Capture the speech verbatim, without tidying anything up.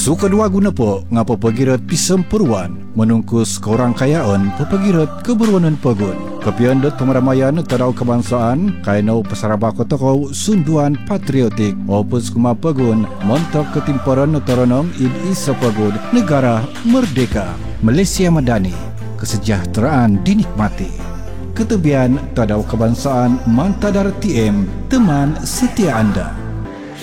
Suka dua guna po ngapa pagirat pisem peruan menungkus korang kayaan pepagirat keberuanan pegun. Kepian dot pemeramaian tadau kebangsaan kainau pesarabako tokoh sunduan patriotik opus kuma pegun montok ketimparan toronong id isa pegun negara merdeka Malaysia Madani kesejahteraan dinikmati. Ketebian tadau kebangsaan Mantadar T M teman setia anda.